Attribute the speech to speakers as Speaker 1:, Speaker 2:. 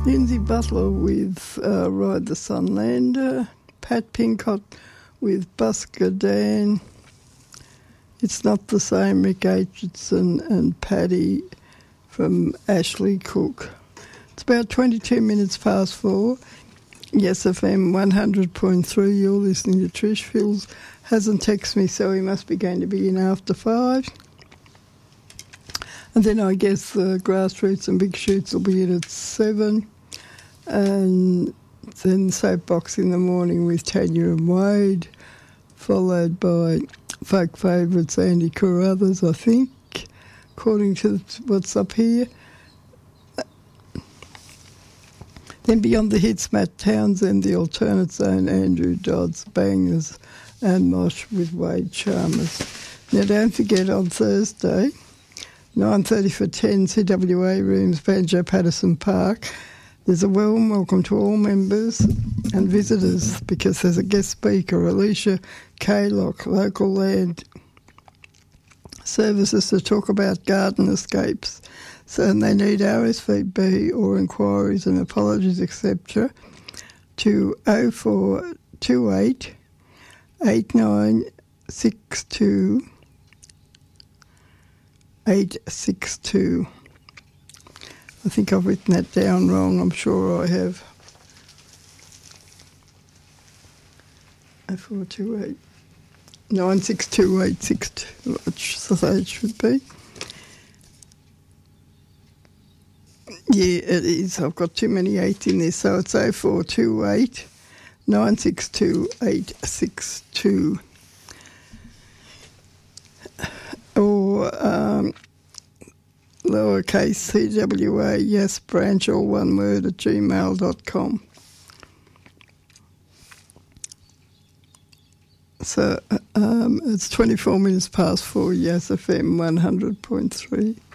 Speaker 1: Lindsay Butler with Ride the Sunlander, Pat Pincott with Busker Dan, It's Not the Same, Rick Aitchison and Paddy from Ashley Cook. It's about 22 minutes past 4. Yes, FM 100.3, you're listening to Trish. Phil's hasn't texted me, so he must be going to be in after 5. And then I guess the Grassroots and Big Shoots will be in at 7. And then Soapbox in the Morning with Tanya and Wade, followed by folk favourites Andy Carruthers, I think, according to what's up here. Then Beyond the Hits, Matt Townsend, The Alternate Zone, Andrew Dodds, Bangers and Mosh with Wade Chalmers. Now don't forget on Thursday, 9:30 for 10, CWA Rooms, Banjo Patterson Park. There's a warm welcome to all members and visitors because there's a guest speaker, Alicia Kaylock, local land services to talk about garden escapes. So and they need RSVP or inquiries and apologies, etc. to 0428 8962 862. I think I've written that down wrong. I'm sure I have. 0428 962 862, which it should be. Yeah, it is. I've got too many 8s in there, so it's 0428 962 862. Or lowercase CWA, yes, branch, all one word, at gmail.com. So it's 24 minutes past 4, yes, FM 100.3.